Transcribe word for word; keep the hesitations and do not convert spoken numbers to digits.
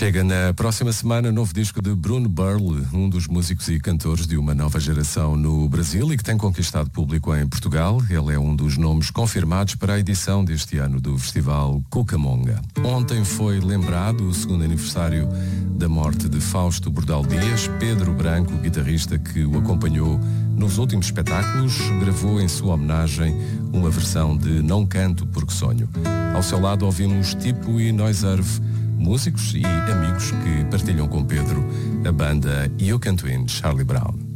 Chega na próxima semana o novo disco de Bruno Burle, um dos músicos e cantores de uma nova geração no Brasil e que tem conquistado público em Portugal. Ele é um dos nomes confirmados para a edição deste ano do Festival Cucamonga. Ontem foi lembrado o segundo aniversário da morte de Fausto Bordal Dias. Pedro Branco, guitarrista que o acompanhou nos últimos espetáculos, gravou em sua homenagem uma versão de Não Canto Porque Sonho. Ao seu lado ouvimos Tipo e Noiserve, músicos e amigos que partilham com Pedro a banda You Can Twin Charlie Brown.